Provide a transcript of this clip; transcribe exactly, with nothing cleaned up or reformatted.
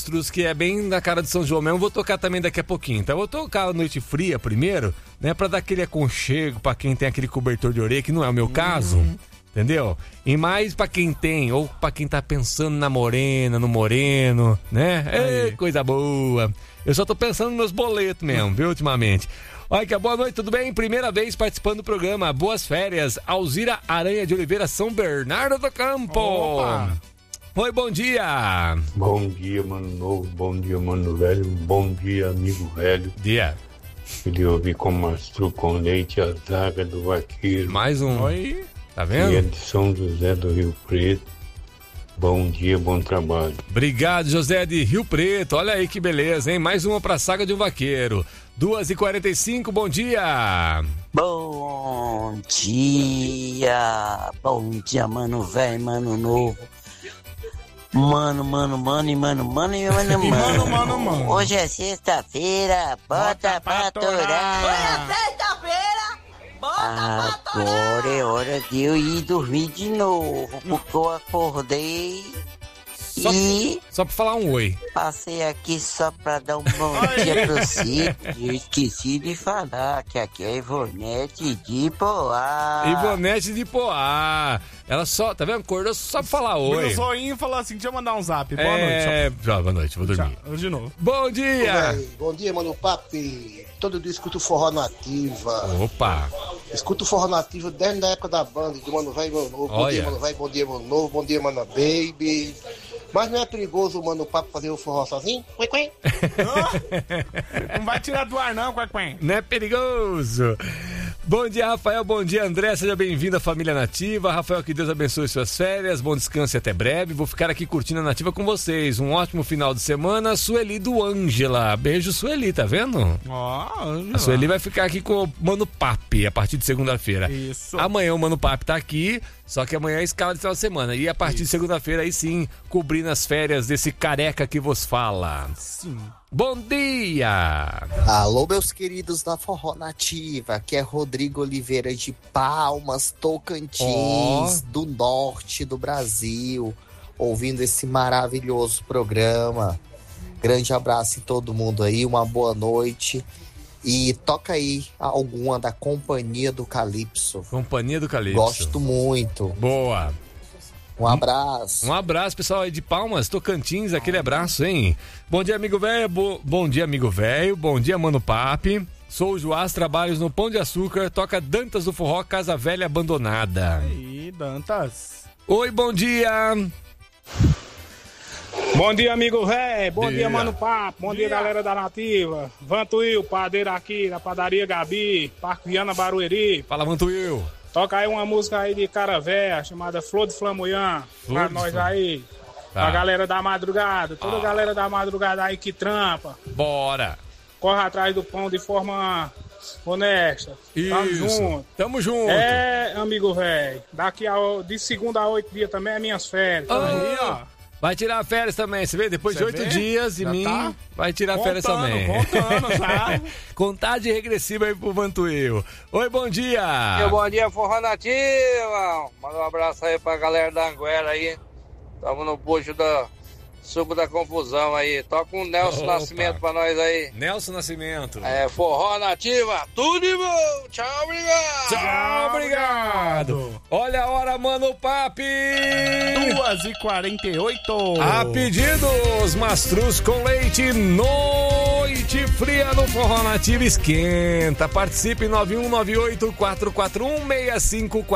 Mastruz, que é bem na cara de São João mesmo, vou tocar também daqui a pouquinho. Então eu vou tocar a Noite Fria primeiro, né, pra dar aquele aconchego pra quem tem aquele cobertor de orelha, que não é o meu caso, uhum. Entendeu? E mais pra quem tem, ou pra quem tá pensando na morena, no moreno, né? É, coisa boa. Eu só tô pensando nos meus boletos mesmo, viu, ultimamente. Olha que boa noite, tudo bem? Primeira vez participando do programa. Boas férias. Alzira Aranha de Oliveira, São Bernardo do Campo. Opa. Oi, bom dia. Bom dia, mano novo. Bom dia, mano velho. Bom dia, amigo velho. Dia. Ele ouvi com Mastruz com leite, a zaga do vaqueiro. Mais um. Oi. Tá vendo? E é de São José do Rio Preto. Bom dia, bom trabalho. Obrigado, José de Rio Preto. Olha aí que beleza, hein? Mais uma pra saga de um vaqueiro. duas e quarenta e cinco, bom dia. Bom dia. Bom dia, mano velho, mano novo. Mano, mano, mano e mano, mano e mano, mano. mano, mano, mano. Hoje é sexta-feira, bota, bota pra torar. Hoje é sexta-feira, bota Agora pra torar. é hora de eu ir dormir de novo, porque eu acordei Só, e só pra falar um oi. passei aqui só pra dar um bom dia pro Cid. Eu esqueci de falar que aqui é Ivonete de Poá. Ivonete de Poá. Ela só, tá vendo? Acordou só pra falar oi. Meu zoinho falou assim, deixa eu mandar um zap. Boa é... noite. Tchau. Boa noite, vou dormir. Tchau, de novo. Bom dia. Oi, bom dia, mano papi. Todo dia escuto forró nativa. Opa. Escuto forró nativa desde a época da banda, do Mano Vai, Mano Novo. Bom Olha. dia, Mano Vai, bom dia, Mano Novo. Bom dia, Mano Baby. Mas não é perigoso o Mano Papo fazer o forró sozinho? Quen, quen. Não, não vai tirar do ar não, Quaquém. Não é perigoso. Bom dia, Rafael. Bom dia, André. Seja bem-vindo à família Nativa. Rafael, que Deus abençoe suas férias. Bom descanso e até breve. Vou ficar aqui curtindo a Nativa com vocês. Um ótimo final de semana. Sueli do Ângela. Beijo, Sueli, tá vendo? Ó, A Sueli vai ficar aqui com o Mano Papi a partir de segunda-feira. Isso. Amanhã o Mano Papi tá aqui, só que amanhã é a escala de final de semana. E a partir Isso. de segunda-feira, aí sim, cobrindo as férias desse careca que vos fala. Sim. Bom dia! Alô, meus queridos da Forró Nativa, aqui é Rodrigo Oliveira de Palmas, Tocantins, oh. do norte do Brasil, ouvindo esse maravilhoso programa. Grande abraço em todo mundo aí, uma boa noite. E toca aí alguma da Companhia do Calypso. Companhia do Calypso. Gosto muito. Boa. Um abraço. Um abraço, pessoal aí de Palmas, Tocantins, aquele abraço, hein? Bom dia, amigo velho. Bo... Bom dia, amigo velho. Bom dia, Mano Papi. Sou o Joás, trabalhos no Pão de Açúcar. Toca Dantas do Forró, Casa Velha Abandonada. Aí, Dantas. Oi, bom dia. Bom dia, amigo velho. Bom dia, dia Mano Papo. Bom dia. dia, galera da Nativa. Vantuil, padeiro aqui da padaria Gabi, Parque Viana Barueri. Fala, Vantuil. Toca aí uma música aí de cara véia, chamada Flor de Flamboyant. Pra nós Flam... aí. Tá. Pra galera da madrugada. Toda a ah. galera da madrugada aí que trampa. Bora. Corre atrás do pão de forma honesta. Isso. Tamo junto. Tamo junto. É, amigo velho. Daqui a, de segunda a oito dias também é minhas férias. Oh. Aí, ó. Vai tirar férias também, você vê? Depois você de oito dias de mim, tá? Vai tirar contando, férias também. Contando, já. Contagem regressiva aí pro Vantuil. Oi, bom dia. Meu bom dia, Forró Nativa. Manda um abraço aí pra galera da Anguera aí. Tamo no bucho da suco da confusão aí. Toca um Nelson Opa. Nascimento pra nós aí. Nelson Nascimento. É, Forró Nativa, tudo de bom. Tchau, obrigado. Tchau, obrigado. Olha a hora, Mano Papi. duas e quarenta e oito. A pedidos, Mastruz com leite, noite fria no Forró Nativa esquenta. Participe nove um nove oito quatro quatro um seis cinco quatro.